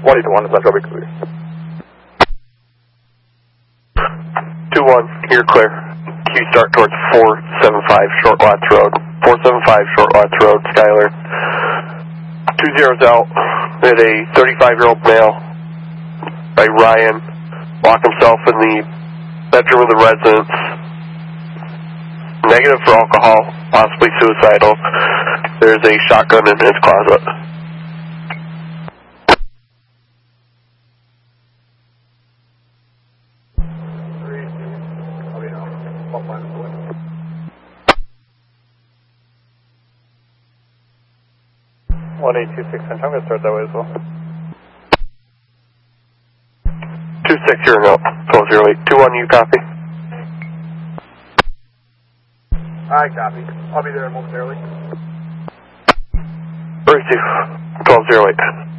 181, Central, be clear. 2-1, you're clear. Q start towards 475 Short Lots Road. 475 Short Lots Road, Skyler. 20's out. We had a 35-year-old male by Ryan locked himself in the bedroom of the residence. Negative for alcohol, possibly suicidal. There's a shotgun in his closet. One 826, I'm going to start that way as well. 26, you're out. 1208. 21, you copy? I copy. I'll be there momentarily. Receive. 1208.